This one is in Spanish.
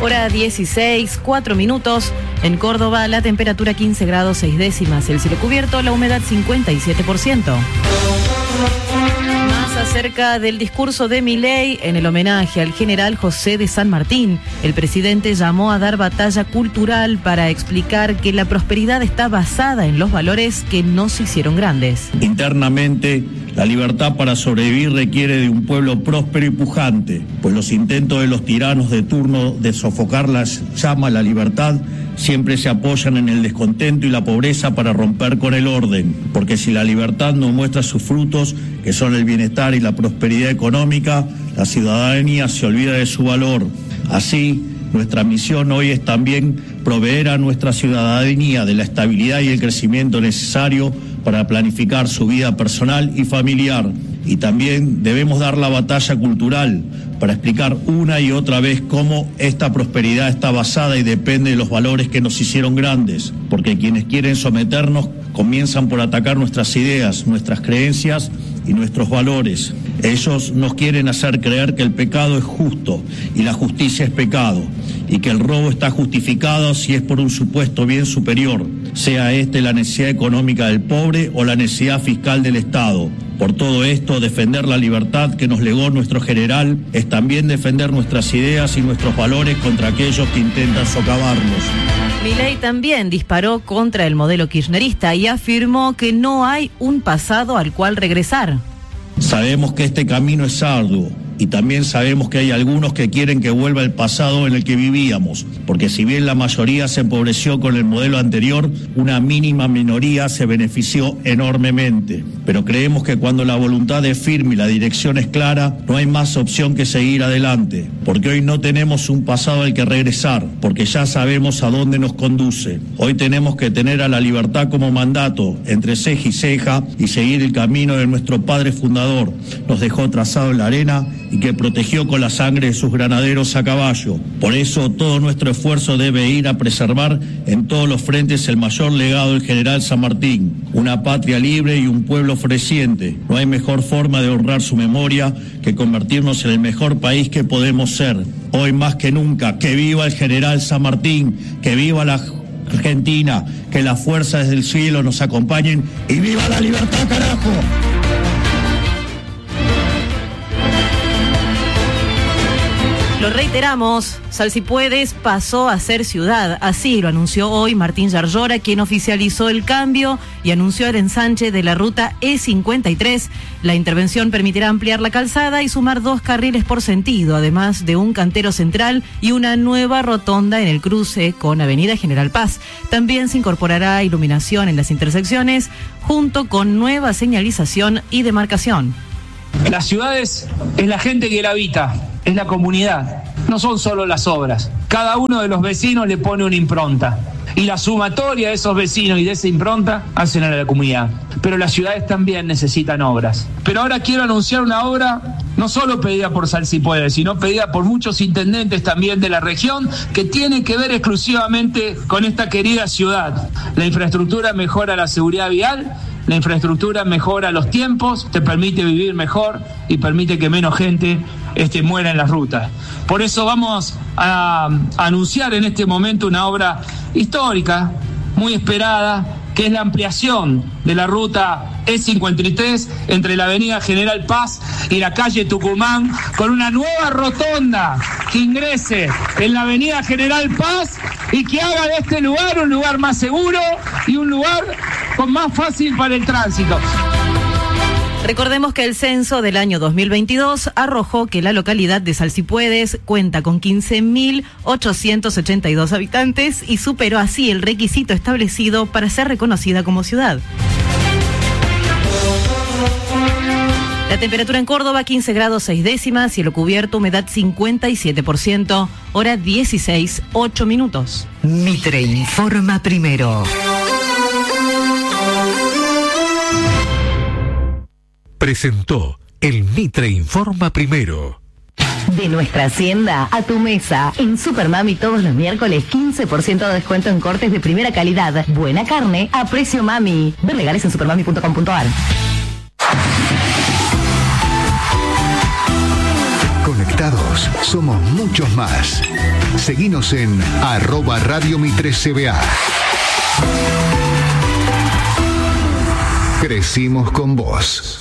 Hora 16, 4 minutos. En Córdoba, la temperatura 15 grados 6 décimas. El cielo cubierto, la humedad 57%. Más acerca del discurso de Milei en el homenaje al general José de San Martín. El presidente llamó a dar batalla cultural para explicar que la prosperidad está basada en los valores que no se hicieron grandes. Internamente, la libertad para sobrevivir requiere de un pueblo próspero y pujante, pues los intentos de los tiranos de turno de sofocar la llama a la libertad siempre se apoyan en el descontento y la pobreza para romper con el orden, porque si la libertad no muestra sus frutos, que son el bienestar y la prosperidad económica, la ciudadanía se olvida de su valor. Así, nuestra misión hoy es también proveer a nuestra ciudadanía de la estabilidad y el crecimiento necesario para planificar su vida personal y familiar. Y también debemos dar la batalla cultural para explicar una y otra vez cómo esta prosperidad está basada y depende de los valores que nos hicieron grandes, porque quienes quieren someternos comienzan por atacar nuestras ideas, nuestras creencias y nuestros valores. Ellos nos quieren hacer creer que el pecado es justo y la justicia es pecado, y que el robo está justificado si es por un supuesto bien superior, sea este la necesidad económica del pobre o la necesidad fiscal del Estado. Por todo esto, defender la libertad que nos legó nuestro general es también defender nuestras ideas y nuestros valores contra aquellos que intentan socavarnos. Milei también disparó contra el modelo kirchnerista y afirmó que no hay un pasado al cual regresar. Sabemos que este camino es arduo y también sabemos que hay algunos que quieren que vuelva el pasado en el que vivíamos, porque si bien la mayoría se empobreció con el modelo anterior, una mínima minoría se benefició enormemente. Pero creemos que cuando la voluntad es firme y la dirección es clara, no hay más opción que seguir adelante, porque hoy no tenemos un pasado al que regresar, porque ya sabemos a dónde nos conduce. Hoy tenemos que tener a la libertad como mandato, entre ceja y ceja, y seguir el camino de nuestro padre fundador. Nos dejó trazado en la arena y que protegió con la sangre de sus granaderos a caballo. Por eso todo nuestro esfuerzo debe ir a preservar en todos los frentes el mayor legado del general San Martín, una patria libre y un pueblo floreciente. No hay mejor forma de honrar su memoria que convertirnos en el mejor país que podemos ser. Hoy más que nunca, que viva el general San Martín, que viva la Argentina, que las fuerzas del cielo nos acompañen y viva la libertad, carajo. Lo reiteramos, Sal Si Puedes pasó a ser ciudad. Así lo anunció hoy Martín Yarlora, quien oficializó el cambio y anunció el ensanche de la ruta E53. La intervención permitirá ampliar la calzada y sumar 2 carriles por sentido, además de un cantero central y una nueva rotonda en el cruce con Avenida General Paz. También se incorporará iluminación en las intersecciones, junto con nueva señalización y demarcación. Las ciudades es la gente que la habita, es la comunidad, no son solo las obras. Cada uno de los vecinos le pone una impronta y la sumatoria de esos vecinos y de esa impronta hacen a la comunidad. Pero las ciudades también necesitan obras. Pero ahora quiero anunciar una obra no solo pedida por Sal Si Puede, sino pedida por muchos intendentes también de la región, que tiene que ver exclusivamente con esta querida ciudad. La infraestructura mejora la seguridad vial, la infraestructura mejora los tiempos, te permite vivir mejor y permite que menos gente muera en las rutas. Por eso vamos a anunciar en este momento una obra histórica, muy esperada, que es la ampliación de la ruta E53 entre la avenida General Paz y la calle Tucumán, con una nueva rotonda que ingrese en la avenida General Paz y que haga de este lugar un lugar más seguro y un lugar más fácil para el tránsito. Recordemos que el censo del año 2022 arrojó que la localidad de Sal Si Puedes cuenta con 15.882 habitantes y superó así el requisito establecido para ser reconocida como ciudad. La temperatura en Córdoba 15 grados 6 décimas, cielo cubierto, humedad 57%, hora 16, 8 minutos. Mitre informa primero. Presentó el Mitre Informa Primero. De nuestra hacienda a tu mesa. En Supermami todos los miércoles 15% de descuento en cortes de primera calidad. Buena carne a precio mami. Ver legales en supermami.com.ar. Conectados somos muchos más. Seguinos en @Radio Mitre CBA. Crecimos con vos.